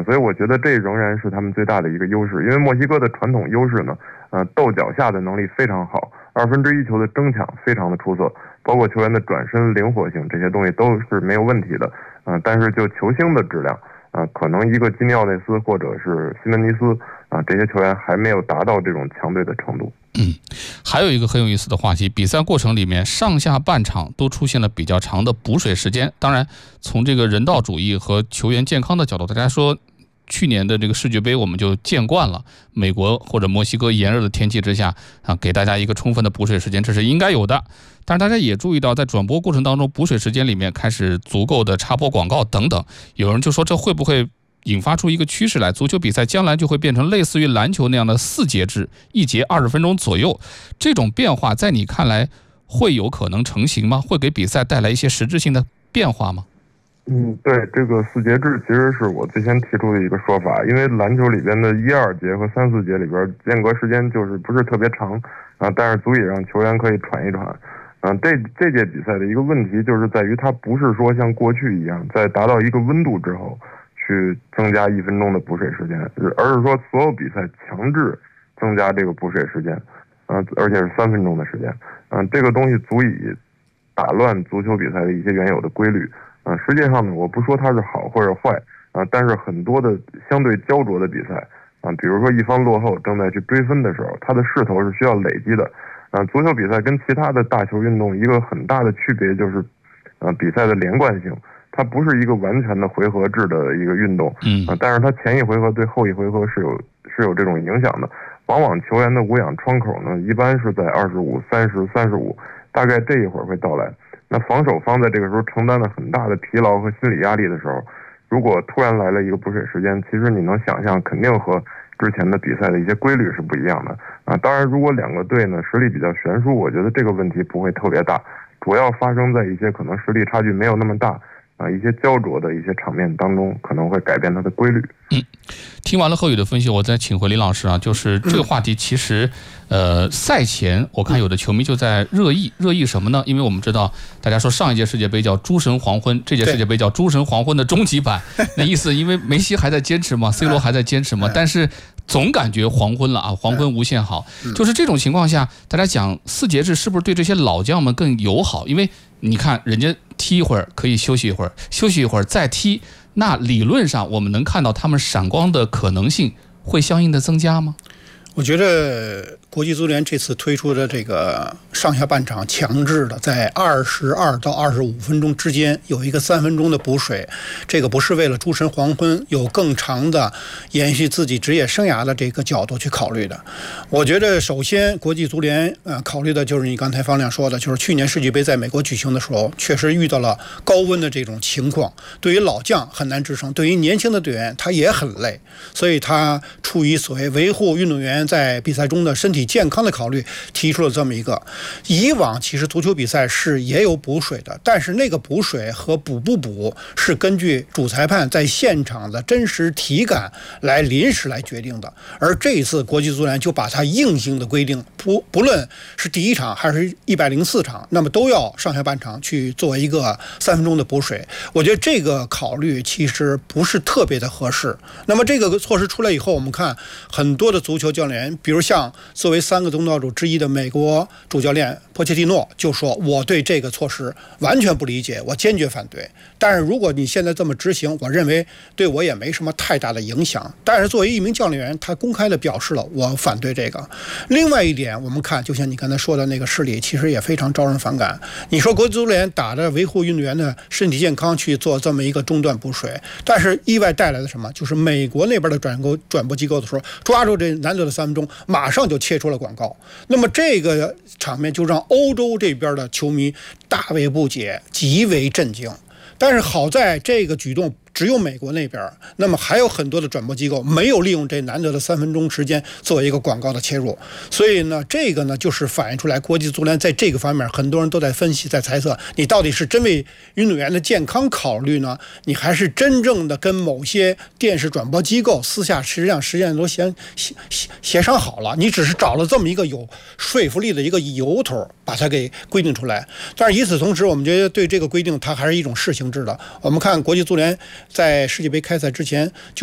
所以我觉得这仍然是他们最大的一个优势。因为墨西哥的传统优势呢，斗脚下的能力非常好，1/2球的争抢非常的出色，包括球员的转身灵活性这些东西都是没有问题的。但是就球星的质量，可能一个基尼奥内斯或者是西门尼斯这些球员还没有达到这种强队的程度。 还有一个很有意思的话题，比赛过程里面上下半场都出现了比较长的补水时间。当然，从这个人道主义和球员健康的角度，大家说去年的这个世界杯我们就见惯了，美国或者墨西哥炎热的天气之下给大家一个充分的补水时间，这是应该有的。但是大家也注意到，在转播过程当中，补水时间里面开始足够的插播广告等等，有人就说这会不会引发出一个趋势来，足球比赛将来就会变成类似于篮球那样的4节制，一节20分钟左右。这种变化在你看来会有可能成型吗？会给比赛带来一些实质性的变化吗？ 对，这个4节制其实是我最先提出的一个说法，因为篮球里边的1、2节和3、4节里边间隔时间就是不是特别长但是足以让球员可以喘一喘。这届比赛的一个问题就是在于它不是说像过去一样在达到一个温度之后去增加1分钟的补水时间，而是说所有比赛强制增加这个补水时间，而且是3分钟的时间。这个东西足以打乱足球比赛的一些原有的规律。实际上呢，我不说它是好或者坏但是很多的相对焦灼的比赛比如说一方落后正在去追分的时候，它的势头是需要累积的。足球比赛跟其他的大球运动一个很大的区别就是比赛的连贯性，它不是一个完全的回合制的一个运动但是它前一回合对后一回合是有这种影响的。往往球员的无氧窗口呢，一般是在25、30、35，大概这一会儿会到来。那防守方在这个时候承担了很大的疲劳和心理压力的时候，如果突然来了一个补水时间，其实你能想象肯定和之前的比赛的一些规律是不一样的当然如果两个队呢实力比较悬殊，我觉得这个问题不会特别大，主要发生在一些可能实力差距没有那么大一些焦灼的一些场面当中，可能会改变它的规律。 听完了贺宇的分析，我再请回林老师就是这个话题其实赛前我看有的球迷就在热议什么呢？因为我们知道大家说上一届世界杯叫诸神黄昏，这届世界杯叫诸神黄昏的终极版，那意思因为梅西还在坚持嘛，C 罗还在坚持嘛，但是总感觉黄昏了黄昏无限好。就是这种情况下，大家讲4节制是不是对这些老将们更友好？因为你看人家踢一会儿可以休息一会儿，休息一会儿再踢，那理论上我们能看到他们闪光的可能性会相应的增加吗？ 我觉得国际足联这次推出的这个上下半场强制的在22到25分钟之间有一个3分钟的补水，这个不是为了诸神黄昏有更长的延续自己职业生涯的这个角度去考虑的。我觉得首先国际足联考虑的就是你刚才方亮说的，就是去年世界杯在美国举行的时候确实遇到了高温的这种情况，对于老将很难支撑，对于年轻的队员他也很累，所以他出于所谓维护运动员在比赛中的身体健康的考虑，提出了这么一个。以往其实足球比赛是也有补水的，但是那个补水和补不补是根据主裁判在现场的真实体感来临时来决定的。而这一次国际足联就把它硬性的规定，不论是第一场还是104场，那么都要上下半场去做一个3分钟的补水。我觉得这个考虑其实不是特别的合适。那么这个措施出来以后，我们看很多的足球教练，比如像作为3个东道主之一的美国主教练波切蒂诺就说，我对这个措施完全不理解，我坚决反对。但是如果你现在这么执行，我认为对我也没什么太大的影响。但是作为一名教练员，他公开的表示了我反对这个。另外一点，我们看就像你刚才说的那个事例，其实也非常招人反感。你说国际足联打着维护运动员的身体健康去做这么一个中断补水，但是意外带来的什么？就是美国那边的转播机构的时候，抓住这难得的3分钟，马上就切出了广告。那么这个场面就让欧洲这边的球迷大为不解，极为震惊。但是好在这个举动只有美国那边，那么还有很多的转播机构没有利用这难得的3分钟时间做一个广告的切入，所以呢，这个呢就是反映出来国际足联在这个方面，很多人都在分析，在猜测，你到底是真为运动员的健康考虑呢，你还是真正的跟某些电视转播机构私下实际上都协商好了，你只是找了这么一个有说服力的一个由头，把它给规定出来。但是与此同时，我们觉得对这个规定它还是一种试行制的。我们看国际足联在世界杯开赛之前就